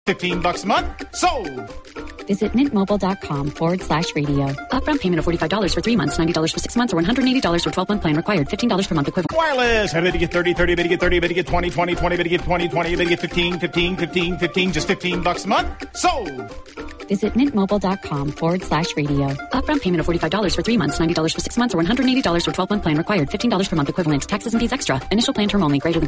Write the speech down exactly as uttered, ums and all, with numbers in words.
fifteen bucks a month. Sold! Visit mintmobile.com forward slash radio. Upfront payment of forty-five dollars for three months, ninety dollars for six months, or one hundred eighty dollars for twelve-month plan required. fifteen dollars per month equivalent. Wireless. I better get thirty, thirty, I better get thirty, I better get twenty, twenty, twenty, I better get twenty, twenty, I better get fifteen, fifteen, fifteen, fifteen, just fifteen bucks a month. Sold! Visit mintmobile.com forward slash radio. Upfront payment of forty-five dollars for three months, ninety dollars for six months, or one hundred eighty dollars for twelve-month plan required. fifteen dollars per month equivalent. Taxes and fees extra. Initial plan term only. Greater than